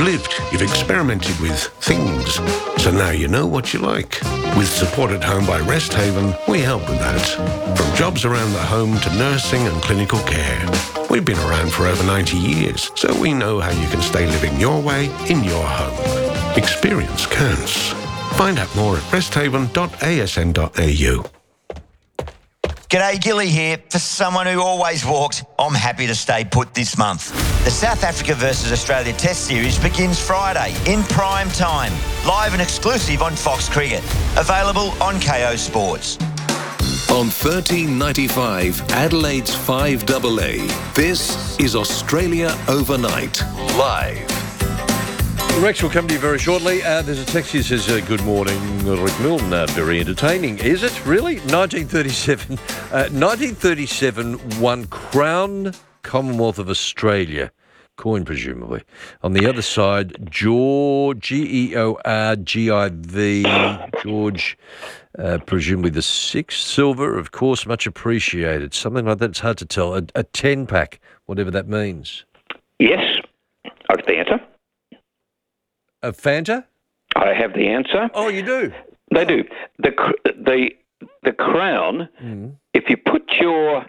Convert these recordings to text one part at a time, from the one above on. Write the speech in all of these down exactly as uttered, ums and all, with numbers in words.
lived, you've experimented with things, so now you know what you like. With support at home by Rest Haven, we help with that. From jobs around the home to nursing and clinical care. We've been around for over ninety years, so we know how you can stay living your way in your home. Experience counts. Find out more at resthaven dot a s n dot a u. G'day, Gilly here. For someone who always walks, I'm happy to stay put this month. The South Africa versus Australia Test Series begins Friday in prime time, live and exclusive on Fox Cricket. Available on K O Sports. On thirteen ninety-five, Adelaide's five A A, this is Australia Overnight, live. Rex will come to you very shortly. Uh, there's a text here that says, uh, good morning, Rick Milne. Uh, very entertaining. Is it? Really? nineteen thirty-seven. Uh, nineteen thirty-seven won Crown Commonwealth of Australia. Coin, presumably. On the other side, George, G E O R G I V, George, uh, presumably the sixth. Silver, of course, much appreciated. Something like that. It's hard to tell. A, a ten-pack, whatever that means. Yes, I've got the answer. A Fanta? I have the answer. Oh, you do? They oh. do. The the the Crown. Mm. If you put your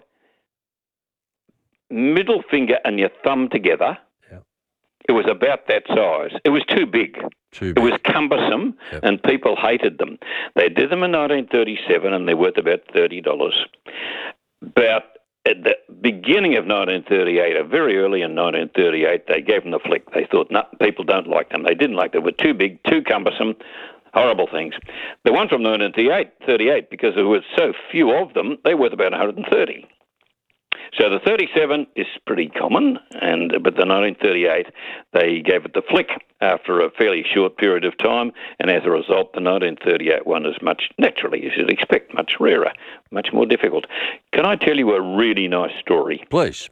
middle finger and your thumb together, yeah. It was about that size. It was too big. Too big. It was cumbersome, yep. And people hated them. They did them in nineteen thirty-seven, and they're worth about thirty dollars. About at the beginning of nineteen thirty-eight, or very early in nineteen thirty-eight, they gave them the flick. They thought, no, people don't like them. They didn't like them. They were too big, too cumbersome, horrible things. The one from nineteen thirty-eight, because there were so few of them, they were worth about one hundred thirty. So the thirty-seven is pretty common, and but the nineteen thirty-eight, they gave it the flick after a fairly short period of time, and as a result, the nineteen thirty-eight one is much, naturally, you should expect, much rarer, much more difficult. Can I tell you a really nice story? Please.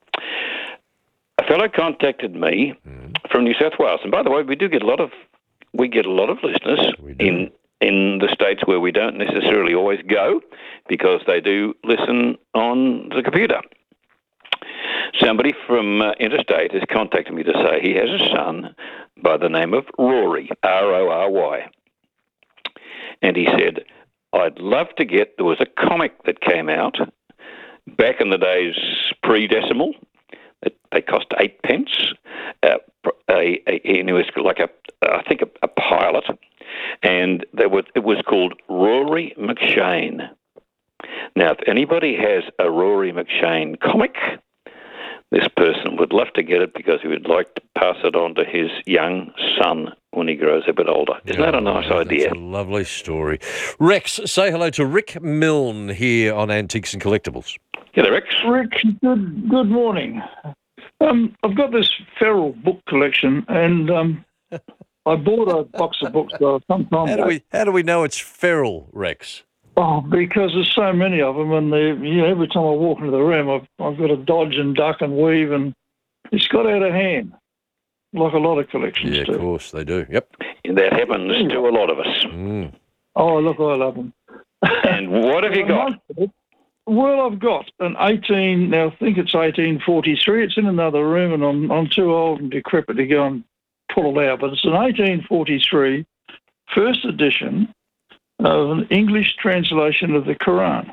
A fellow contacted me mm. from New South Wales, and by the way, we do get a lot of we get a lot of listeners in. in the states where we don't necessarily always go because they do listen on the computer. Somebody from uh, interstate has contacted me to say he has a son by the name of Rory, R O R Y. And he said, I'd love to get, there was a comic that came out back in the days pre-decimal. It, they cost eight pence. Uh, a, a, and it was like a, I think, a, a pilot. And there was, it was called Rory McShane. Now, if anybody has a Rory McShane comic, this person would love to get it because he would like to pass it on to his young son when he grows a bit older. Isn't yeah, that a nice that's idea? That's a lovely story. Rex, say hello to Rick Milne here on Antiques and Collectibles. G'day, Rex. Rick, good, good morning. Um, I've got this Ferrell book collection, and um, I bought a box of books uh, some time how do we How do we know it's feral, Rex? Oh, because there's so many of them, and they, you know, every time I walk into the room, I've, I've got to dodge and duck and weave, and it's got out of hand, like a lot of collections yeah, do. Of course they do. Yep, that happens to a lot of us. Mm. Oh, look, I love them. And what have you got? Well, I've got an eighteen. Now I think it's eighteen forty-three. It's in another room, and I'm I'm too old and decrepit to go and pull it out. But it's an eighteen forty-three first edition of an English translation of the Quran.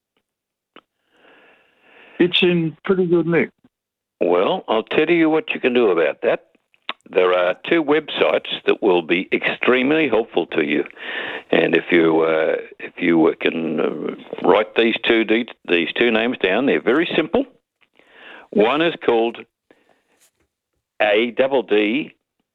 It's in pretty good nick. Well, I'll tell you what you can do about that. There are two websites that will be extremely helpful to you, and if you uh, if you can uh, write these two de- these two names down, they're very simple. One is called A double D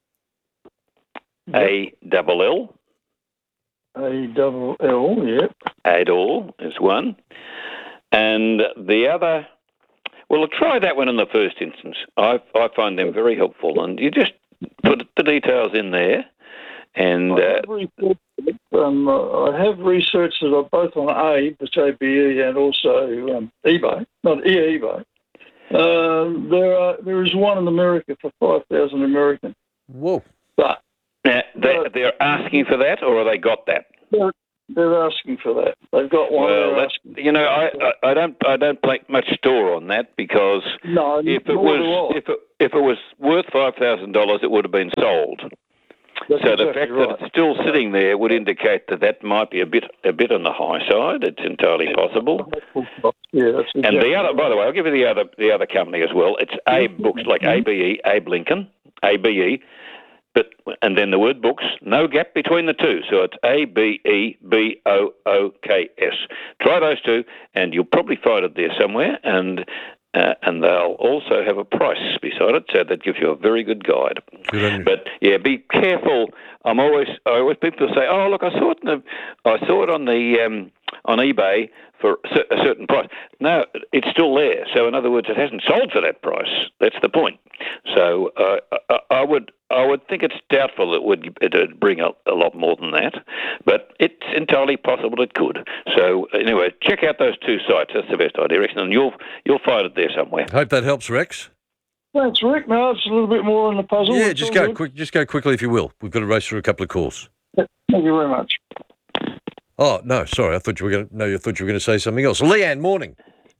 A double L. A double L, yep. Adall is one, and the other. Well, I'll try that one in the first instance. I I find them very helpful, and you just put the details in there. And I have, uh, um, I have researched it both on A, which A B E, and also um, eBay, not eBay. Uh, there are there is one in America for five thousand American. Whoa! But now, they, they're asking for that, or have they got that? They're, they're asking for that. They've got one. Well, that's you know, I, I, I don't I don't take much store on that because no, if it nor do was I. if it, if it was worth five thousand dollars, it would have been sold. That's so the exactly fact right. that it's still sitting there would indicate that that might be a bit a bit on the high side. It's entirely possible. Yeah, that's exactly And the other, by the way, I'll give you the other the other company as well. It's Abe Books, like A B E, Abe Lincoln, A B E, but and then the word books, no gap between the two. So it's A B E B O O K S. Try those two, and you'll probably find it there somewhere. And uh, and they'll also have a price beside it, so that gives you a very good guide. Good on you. But yeah, be careful. I'm always, I always people say, oh look, I saw it, in the, I saw it on the um, on eBay for a certain price. No, it's still there. So in other words, it hasn't sold for that price. That's the point. So uh, I, I would I would think it's doubtful it would it'd bring a, a lot more than that, but it's entirely possible it could. So anyway, check out those two sites. That's the best idea, and you'll you'll find it there somewhere. Hope that helps, Rex. Thanks, Rick. No, it's a little bit more in the puzzle. Yeah, It's just all go good. quick. Just go quickly if you will. We've got to race through a couple of calls. Thank you very much. Oh no, sorry. I thought you were going to. No, I thought you were going to say something else. Leanne, morning.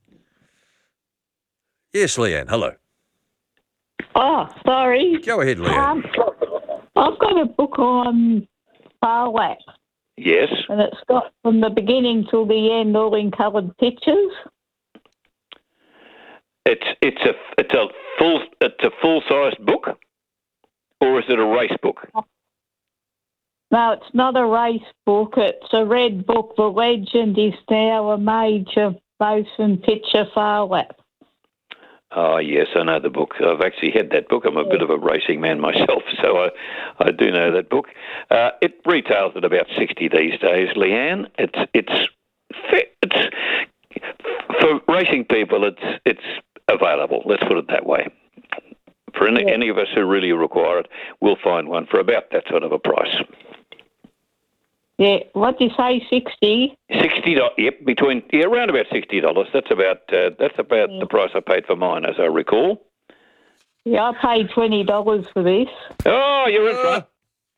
Yes, Leanne. Hello. Oh, sorry. Go ahead, Leanne. Um, I've got a book on Farlap, Yes. and it's got from the beginning till the end all in coloured pictures. It's it's a it's a full it's a full sized book, or is it a race book? No, it's not a race book. It's a red book. The legend is now a major motion picture Farlap. Oh yes, I know the book. I've actually had that book. I'm a bit of a racing man myself, so I I do know that book. Uh, it retails at about sixty these days, Leanne. It's it's it's for racing people. It's it's available. Let's put it that way. For any, Yeah. any of us who really require it, we'll find one for about that sort of a price. Yeah, what do you say, sixty? Sixty dollars. Yep, between yeah, around about sixty dollars. That's about uh, that's about Yeah. the price I paid for mine, as I recall. Yeah, I paid twenty dollars for this. Oh, you're in front.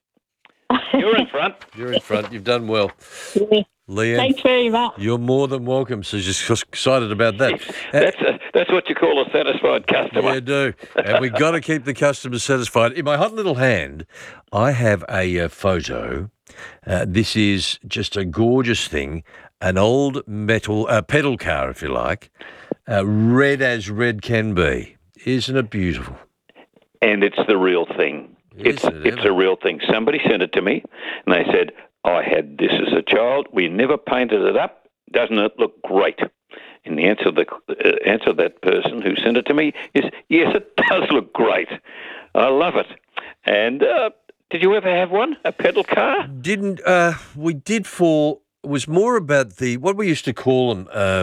You're in front. You're in front. You've done well, Yeah. Leanne. Thanks very much. You're more than welcome. So just excited about that. Uh, That's a, that's what you call a satisfied customer. Yeah, do. And we've got to keep the customers satisfied. In my hot little hand, I have a uh, photo. Uh, this is just a gorgeous thing, an old metal uh, pedal car, if you like, uh, red as red can be. Isn't it beautiful? And it's the real thing. It's Isn't it it's ever? a real thing. Somebody sent it to me, and they said, I had this as a child. We never painted it up. Doesn't it look great? And the answer, the uh, answer of that person who sent it to me is, yes, it does look great. I love it. And uh, did you ever have one, a pedal car? Didn't uh, we did for it was more about the what we used to call them uh,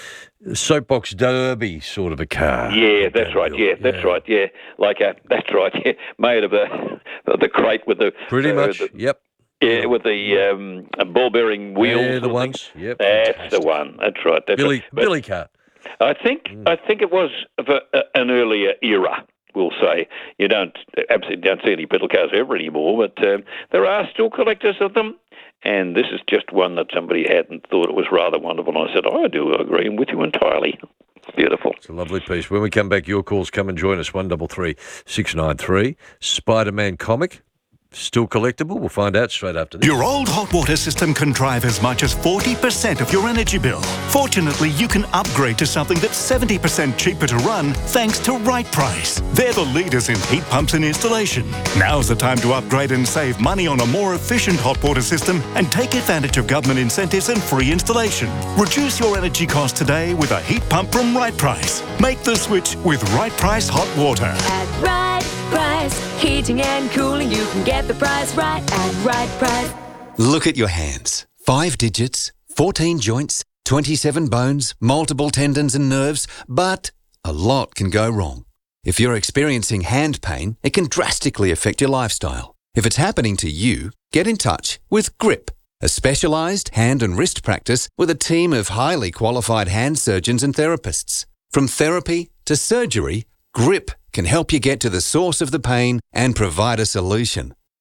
soapbox derby sort of a car. Yeah, that's right. Yeah, that's right. Yeah, like a that's right. Yeah, made of a the crate with the Pretty uh, much. the- Yep. yeah, with the um, ball bearing wheels. Yeah, the sort of ones. thing. Yep. That's fantastic. the one. That's right. That's Billy right. But Billy car. I think I think it was of a, a, an earlier era. We'll say you don't absolutely don't see any pedal cars ever anymore, but um, there are still collectors of them. And this is just one that somebody had and thought it was rather wonderful. And I said, oh, I do agree with you entirely. Beautiful. It's a lovely piece. When we come back, your calls come and join us. One double three six nine three. Spider-Man comic. Still collectible? We'll find out straight after this. Your old hot water system can drive as much as forty percent of your energy bill. Fortunately, you can upgrade to something that's seventy percent cheaper to run thanks to Right Price. They're the leaders in heat pumps and installation. Now's the time to upgrade and save money on a more efficient hot water system and take advantage of government incentives and free installation. Reduce your energy costs today with a heat pump from Right Price. Make the switch with Right Price Hot Water. At Right Price, heating and cooling, you can get the price right at Right Price. Look at your hands. Five digits, fourteen joints, twenty-seven bones, multiple tendons and nerves, but a lot can go wrong. If you're experiencing hand pain, it can drastically affect your lifestyle. If it's happening to you, get in touch with Grip, a specialised hand and wrist practice with a team of highly qualified hand surgeons and therapists. From therapy to surgery, Grip can help you get to the source of the pain and provide a solution.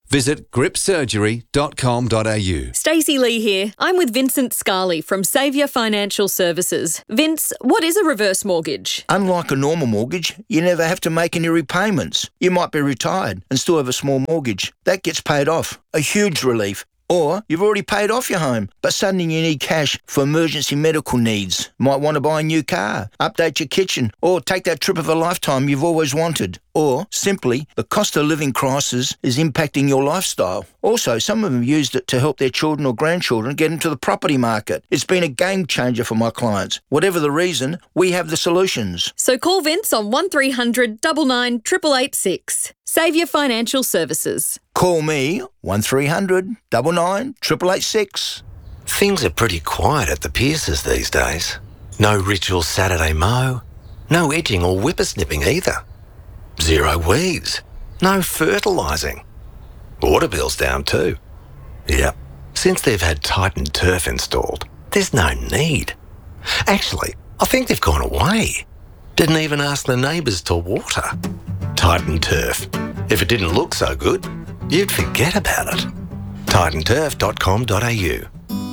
Visit grip surgery dot com dot a u. Stacey Lee here. I'm with Vincent Scarley from Saviour Financial Services. Vince, what is a reverse mortgage? Unlike a normal mortgage, you never have to make any repayments. You might be retired and still have a small mortgage. That gets paid off. A huge relief. Or you've already paid off your home, but suddenly you need cash for emergency medical needs. Might want to buy a new car, update your kitchen, or take that trip of a lifetime you've always wanted. Or, simply, the cost of living crisis is impacting your lifestyle. Also, some of them used it to help their children or grandchildren get into the property market. It's been a game changer for my clients. Whatever the reason, we have the solutions. So call Vince on one three hundred nine nine eight eight eight six. Saviour Financial Services. Call me, one three hundred nine nine eight eight eight six. Things are pretty quiet at the Pierces these days. No ritual Saturday mow, no edging or whippersnipping either. Zero weeds, no fertilising. Water bill's down too. Yep, since they've had Titan Turf installed, there's no need. Actually, I think they've gone away. Didn't even ask the neighbours to water. Titan Turf. If it didn't look so good, you'd forget about it. titan turf dot com dot a u.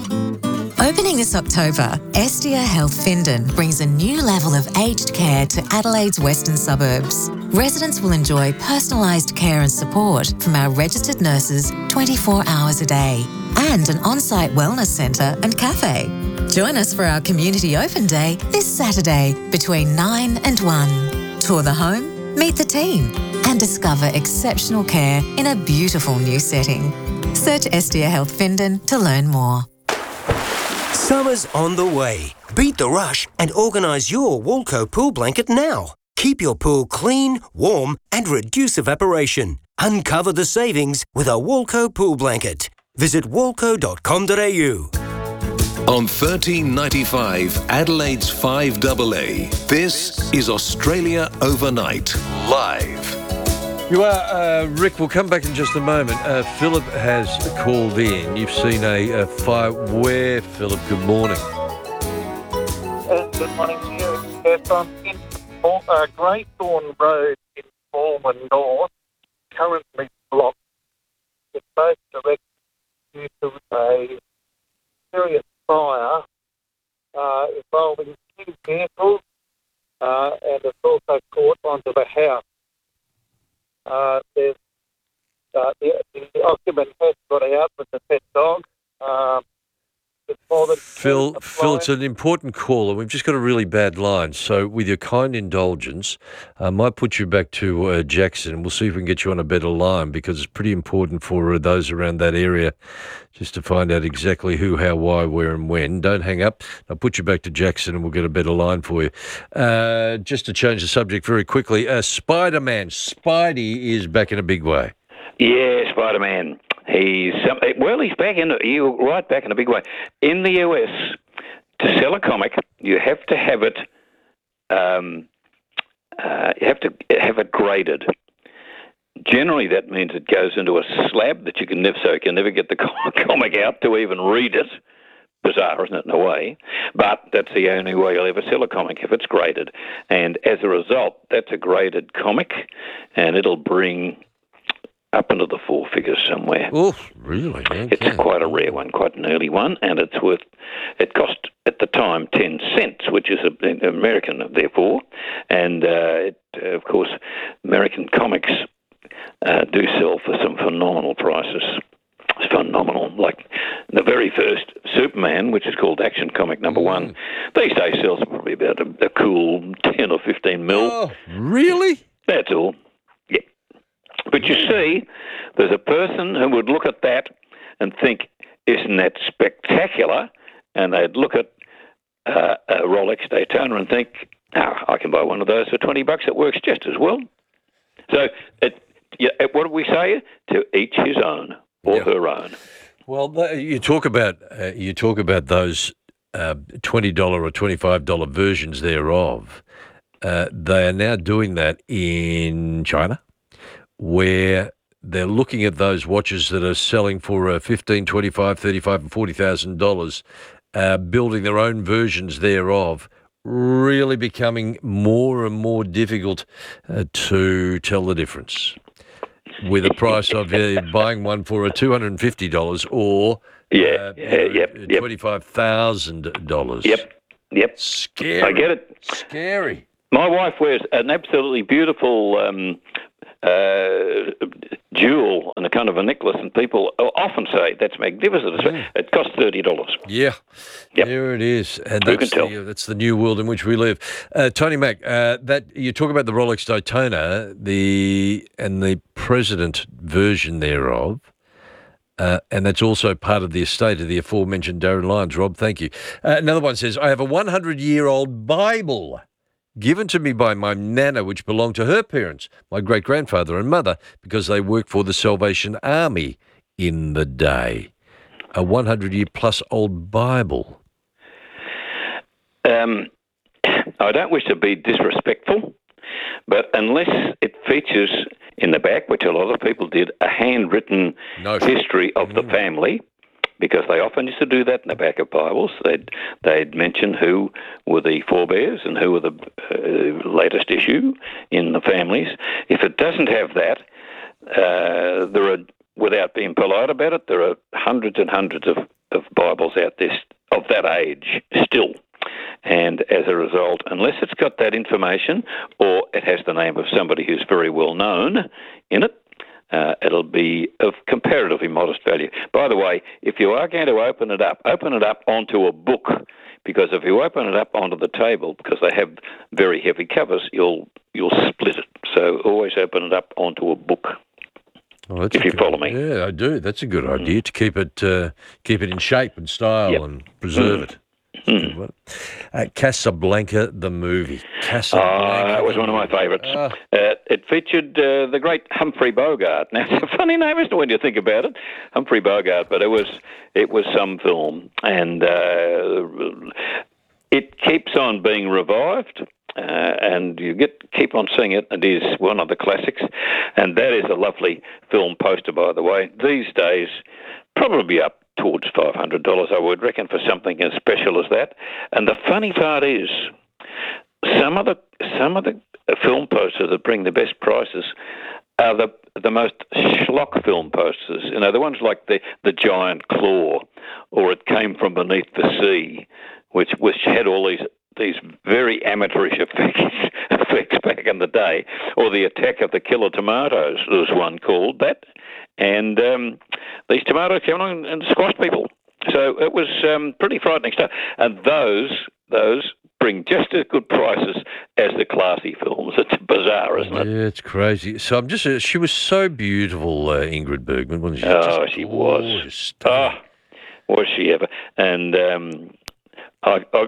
Opening this October, Estia Health Findon brings a new level of aged care to Adelaide's western suburbs. Residents will enjoy personalised care and support from our registered nurses twenty-four hours a day and an on-site wellness centre and cafe. Join us for our Community Open Day this Saturday between nine and one. Tour the home, meet the team and discover exceptional care in a beautiful new setting. Search Estia Health Findon to learn more. Summer's on the way. Beat the rush and organise your Walco pool blanket now. Keep your pool clean, warm and reduce evaporation. Uncover the savings with a Walco pool blanket. Visit walco dot com dot a u. On thirteen ninety-five, Adelaide's five double A, this is Australia Overnight, live. You are, uh, Rick, we'll come back in just a moment. Uh, Philip has called in. You've seen a, a fire. Where, Philip? Good morning. Uh, good morning to you. Yes, I'm in uh, Greythorn Road in Falmer North, currently blocked in both directions due to a serious fire uh, involving two vehicles, uh, and it's also caught onto the house. Uh, there's, uh, the, the occupant has got out with the pet dog. Um, Phil, Phil, it's an important call, and we've just got a really bad line. So, with your kind indulgence, I might put you back to uh, Jackson. We'll see if we can get you on a better line, because it's pretty important for uh, those around that area just to find out exactly who, how, why, where, and when. Don't hang up. I'll put you back to Jackson, and we'll get a better line for you. Uh, just to change the subject very quickly, uh, Spider-Man, Spidey is back in a big way. Yeah, Spider-Man. He's um, well. He's back in. You're right, back in a big way. In the U S, to sell a comic, you have to have it. Um, uh, you have to have it graded. Generally, that means it goes into a slab that you can never, so you can never get the comic out to even read it. Bizarre, isn't it, in a way? But that's the only way you'll ever sell a comic, if it's graded. And as a result, that's a graded comic, and it'll bring up into the four figures somewhere. Oh, really? Okay. It's quite a rare one, quite an early one, and it's worth, it cost at the time ten cents, which is a, American, therefore, and uh, it, uh, of course, American comics uh, do sell for some phenomenal prices. It's phenomenal. Like the very first Superman, which is called Action Comic Number mm. One, these days sells probably about a, a cool ten or fifteen mil. Oh, really? That's all. Yeah. But you see, there's a person who would look at that and think, isn't that spectacular? And they'd look at uh, a Rolex Daytona and think, oh, I can buy one of those for twenty bucks. It works just as well. So it, yeah, what do we say? To each his own or yeah. her own. Well, you talk about uh, you talk about those uh, twenty dollars or twenty-five dollars versions thereof. Uh, they are now doing that in China, where they're looking at those watches that are selling for uh, fifteen, twenty-five, thirty-five, and forty thousand dollars, uh, building their own versions thereof, really becoming more and more difficult uh, to tell the difference. with a price of uh, buying one for a two hundred and fifty dollars or yeah, uh, yeah, yep, yep. twenty-five thousand dollars. Yep, yep. Scary. I get it. Scary. My wife wears an absolutely beautiful um, uh, jewel and a kind of a necklace, and people often say that's magnificent. Mm. It costs thirty dollars. Yeah, yep. There it is, and Who that's can tell? the, that's the new world in which we live. Uh, Tony Mack, uh, that you talk about the Rolex Daytona, the and the President version thereof. Uh, and that's also part of the estate of the aforementioned Darren Lyons. Rob, thank you. Uh, another one says, I have a one hundred year old Bible given to me by my nana, which belonged to her parents, my great-grandfather and mother, because they worked for the Salvation Army in the day. A one hundred year plus old Bible. Um, I don't wish to be disrespectful, but unless it features in the back, which a lot of people did, a handwritten Note. history of mm. the family, because they often used to do that in the back of Bibles. They'd, they'd mention who were the forebears and who were the uh, latest issue in the families. If it doesn't have that, uh, there are, without being polite about it, there are hundreds and hundreds of, of Bibles out there of that age still. And as a result, unless it's got that information or it has the name of somebody who's very well known in it, Uh, it'll be of comparatively modest value. By the way, if you are going to open it up, open it up onto a book, because if you open it up onto the table, because they have very heavy covers, you'll you'll split it. So always open it up onto a book. Oh, if you good, follow me. Yeah, I do. That's a good mm. idea to keep it uh, keep it in shape and style yep. and preserve mm. it. Mm. Uh, Casablanca, the movie. Casablanca. Oh, that was one of my favourites. Uh, uh, it featured uh, the great Humphrey Bogart. Now, it's a funny name, isn't it, when you think about it? Humphrey Bogart, but it was it was some film, and uh, it keeps on being revived. Uh, and you get keep on seeing it. It is one of the classics, and that is a lovely film poster, by the way. These days, probably up towards five hundred dollars, I would reckon, for something as special as that. And the funny part is, some of the some of the film posters that bring the best prices are the the most schlock film posters. You know, the ones like the the giant claw, or It Came From Beneath the Sea, which which had all these these very amateurish effects, effects back in the day, or The Attack of the Killer Tomatoes, there was one called that. And um, these tomatoes came along and squashed people. So it was um, pretty frightening stuff. And those those bring just as good prices as the classy films. It's bizarre, isn't it? Yeah, it's crazy. So I'm just, uh, she was so beautiful, uh, Ingrid Bergman, wasn't she? Oh, just she was. Oh, was she ever? And um, I... I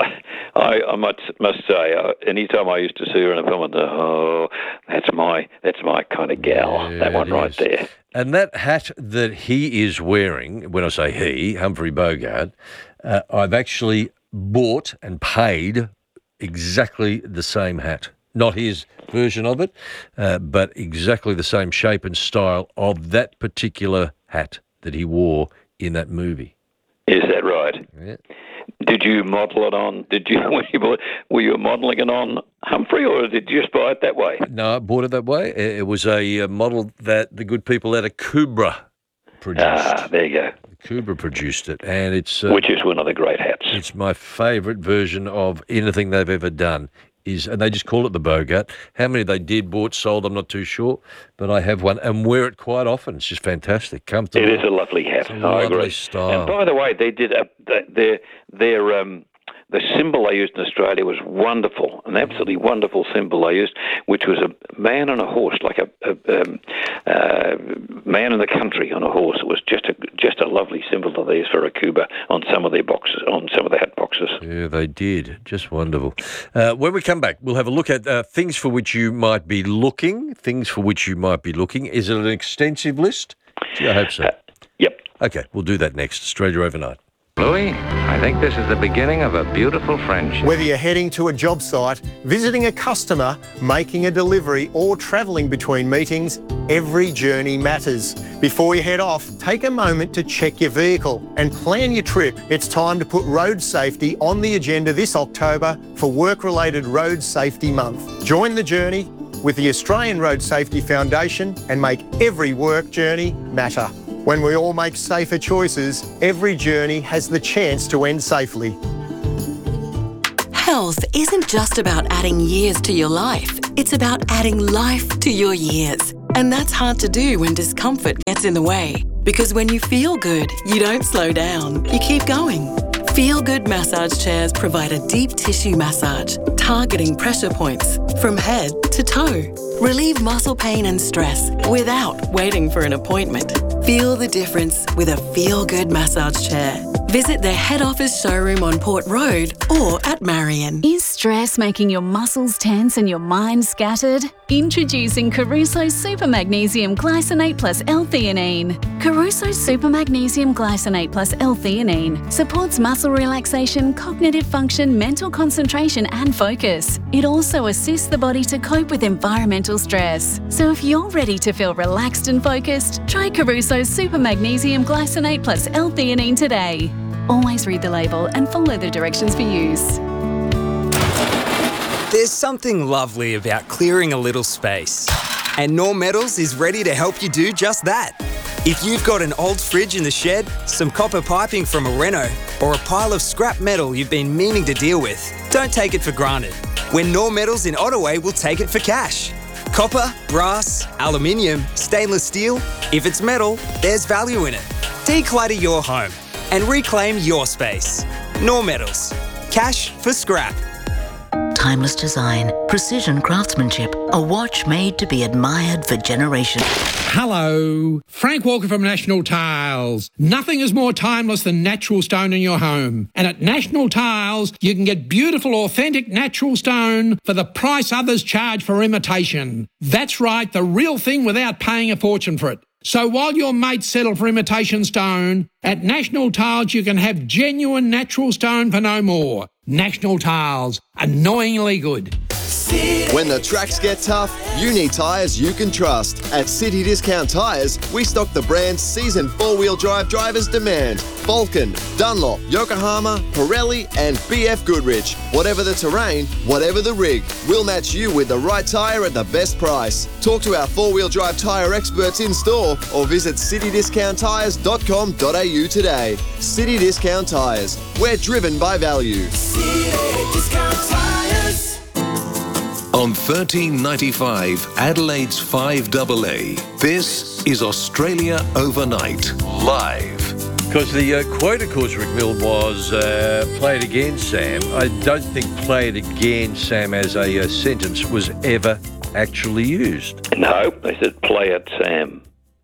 I, I must, must say, uh, any time I used to see her in a film, I thought, oh, that's my that's my kind of gal, yeah, that one right is. there. And that hat that he is wearing, when I say he, Humphrey Bogart, uh, I've actually bought and paid exactly the same hat. Not his version of it, uh, but exactly the same shape and style of that particular hat that he wore in that movie. Is that right? Yeah. Did you model it on? Did you were you modelling it on Humphrey, or did you just buy it that way? No, I bought it that way. It was a model that the good people at a Kubra produced. Ah, there you go. Kubra produced it, and it's uh, which is one of the great hats. It's my favourite version of anything they've ever done. Is and they just call it the Bogart. How many they did, bought, sold, I'm not too sure, but I have one and wear it quite often. It's just fantastic, comfortable. It is a lovely hat. It's a I lovely agree. style. And by the way, they did a, their their um. The symbol they used in Australia was wonderful, an absolutely wonderful symbol they used, which was a man on a horse, like a, a um, uh, man in the country on a horse. It was just a just a lovely symbol that they used for a Cuba on some of their boxes, on some of the hat boxes. Yeah, they did. Just wonderful. Uh, when we come back, we'll have a look at uh, things for which you might be looking. Things for which you might be looking. Is it an extensive list? Gee, I hope so. Uh, yep. Okay, we'll do that next. Australia Overnight. Louis, I think this is the beginning of a beautiful friendship. Whether you're heading to a job site, visiting a customer, making a delivery, or travelling between meetings, every journey matters. Before you head off, take a moment to check your vehicle and plan your trip. It's time to put road safety on the agenda this October for Work-Related Road Safety Month. Join the journey, with the Australian Road Safety Foundation and make every work journey matter. When we all make safer choices, every journey has the chance to end safely. Health isn't just about adding years to your life. It's about adding life to your years. And that's hard to do when discomfort gets in the way. Because when you feel good, you don't slow down. You keep going. Feel Good massage chairs provide a deep tissue massage, targeting pressure points from head to toe. Relieve muscle pain and stress without waiting for an appointment. Feel the difference with a Feel Good massage chair. Visit their head office showroom on Port Road or at Marion. Is stress making your muscles tense and your mind scattered? Introducing Caruso's Super Magnesium Glycinate plus L-theanine. Caruso's Super Magnesium Glycinate plus L-theanine supports muscle relaxation, cognitive function, mental concentration and focus. It also assists the body to cope with environmental stress. So if you're ready to feel relaxed and focused, try Caruso's Super Magnesium Glycinate plus L-theanine today. Always read the label and follow the directions for use. There's something lovely about clearing a little space. And Norm Metals is ready to help you do just that. If you've got an old fridge in the shed, some copper piping from a reno, or a pile of scrap metal you've been meaning to deal with, don't take it for granted. When Norm Metals in Ottaway will take it for cash. Copper, brass, aluminium, stainless steel, if it's metal, there's value in it. Declutter your home and reclaim your space. Norm Metals. Cash for scrap. Timeless design, precision craftsmanship, a watch made to be admired for generations. Hello, Frank Walker from National Tiles. Nothing is more timeless than natural stone in your home. And at National Tiles, you can get beautiful, authentic natural stone for the price others charge for imitation. That's right, the real thing without paying a fortune for it. So while your mates settle for imitation stone, at National Tiles you can have genuine natural stone for no more. National Tiles, annoyingly good. When the tracks get tough, you need tyres you can trust. At City Discount Tyres, we stock the brands seasoned four-wheel drive drivers demand. Vulcan, Dunlop, Yokohama, Pirelli and B F Goodrich. Whatever the terrain, whatever the rig, we'll match you with the right tyre at the best price. Talk to our four-wheel drive tyre experts in store or visit city discount tyres dot com dot a u today. City Discount Tyres. We're driven by value. City Discount Tyres. On thirteen ninety-five, Adelaide's five double A, this is Australia Overnight, live. Because the uh, quote, of course, Rick Milne, was uh, play it again, Sam. I don't think play it again, Sam, as a uh, sentence was ever actually used. No, they said play it, Sam.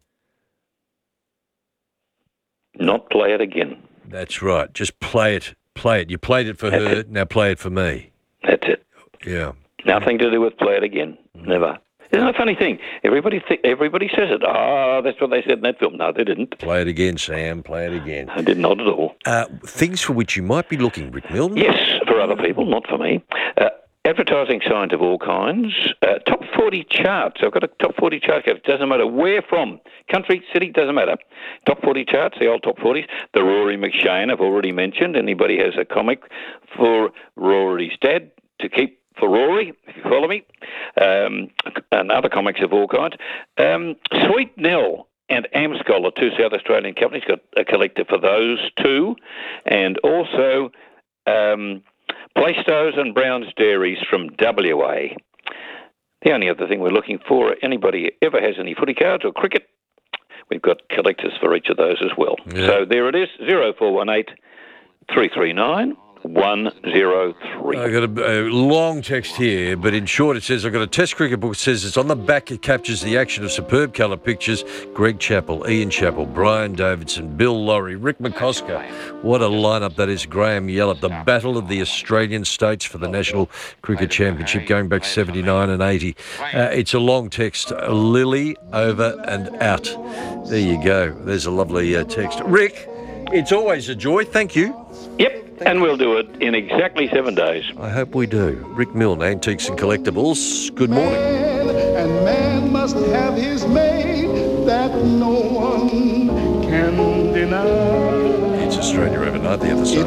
Not play it again. That's right. Just play it. Play it. You played it for That's her, it. now play it for me. That's it. Yeah. Nothing to do with play it again. Never. Isn't it a funny thing? Everybody th- everybody says it. Ah, that's what they said in that film. No, they didn't. Play it again, Sam. Play it again. I did not at all. Uh, things for which you might be looking, Rick Milne. Yes, for other people, not for me. Uh, advertising signs of all kinds. Uh, top forty charts. I've got a top forty chart. It doesn't matter where from. Country, city, doesn't matter. Top forty charts, the old top forties. The Rory McShane, I've already mentioned. Anybody has a comic for Rory's dad to keep for Rory, if you follow me, um, and other comics of all kinds. Um, Sweet Nell and Amscol are two South Australian companies, got a collector for those two, and also um, Plaistows and Brown's Dairies from W A. The only other thing we're looking for, anybody ever has any footy cards or cricket, we've got collectors for each of those as well. Yeah. So there it is, zero four one eight, three three nine, one zero three. I've got a, a long text here, but in short it says, I've got a test cricket book. It says it's on the back. It captures the action of superb colour pictures. Greg Chappell, Ian Chappell, Brian Davidson, Bill Laurie, Rick McCosker. What a lineup that is. Graham Yallop, the battle of the Australian states for the National Cricket Championship going back seventy-nine and eighty. Uh, it's a long text. Lily, over and out. There you go. There's a lovely uh, text. Rick, it's always a joy. Thank you. Yep. And we'll do it in exactly seven days. I hope we do. Rick Milne, Antiques and Collectibles. Good morning. And man must have his mate that no one can deny. It's Australia Overnight, the other side.